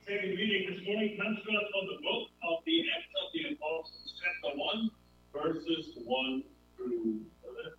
Second reading this morning comes to us from the book of the Acts of the Apostles, chapter 1, verses 1 through 11.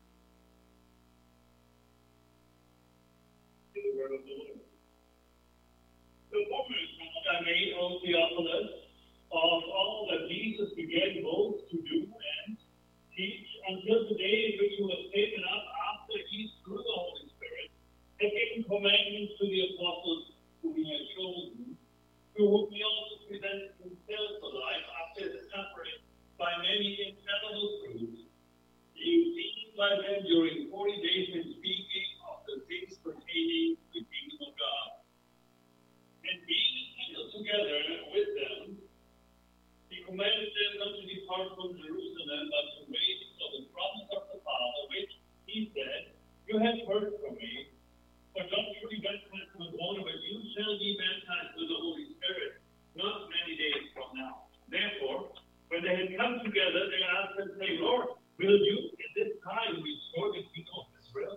The word of the Lord. The woman I made, O Theophilus, of all that Jesus began both to do and teach until the day in which he was taken up after he, through the Holy Spirit, had given commandments to the apostles whom he had chosen, to whom he also presented himself alive after his suffering by many infallible proofs, being seen by them during 40 days and speaking of the things pertaining to the kingdom of God. And being assembled together with them, he commanded them not to depart from Jerusalem, but to wait for the promise of the Father, which he said, "You have heard from me, for John truly baptized with water, but you shall be baptized with the Holy Spirit not many days from now." Therefore, when they had come together, they asked him, saying, "Lord, will you at this time restore the kingdom of Israel?"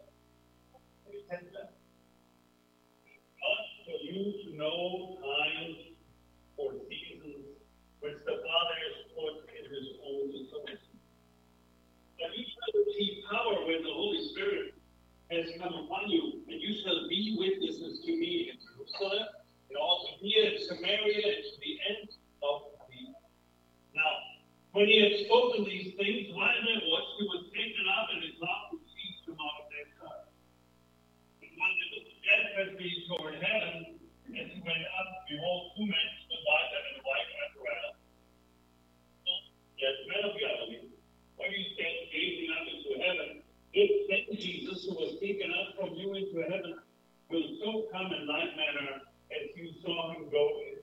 But for you to know times or seasons which the Father has put in his own authority. But you shall receive power when the Holy Spirit has come upon you, and you shall be witnesses to me in Jerusalem, and all Judea and Samaria, and to the end of the earth. Now, when he had spoken these things, while they watched, he was taken up, and his cloud received him out of their sight. And when they looked steadfastly toward heaven, as he went up, behold, two men stood by them in white apparel. Yes, men of Galilee, why do you stand gazing up into heaven? This same Jesus who was taken up from you into heaven will so come in like manner as you saw him go